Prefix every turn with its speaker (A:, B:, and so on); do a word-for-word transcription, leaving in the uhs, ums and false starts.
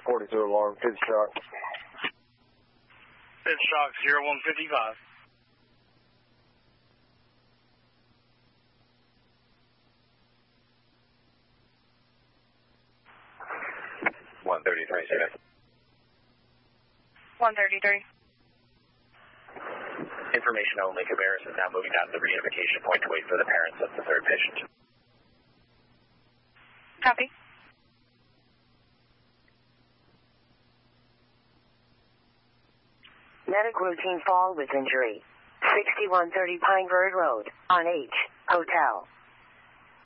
A: forty-two alarm, fifth shock.
B: Fifth shock, zero one fifty-five.
C: one thirty-three, sir.
D: one thirty-three.
C: Information only. Cabarrus is now moving down to the reunification point to wait for the parents of the third patient.
D: Copy.
E: Medic routine fall with injury. sixty-one thirty Pinebird Road, on H, Hotel.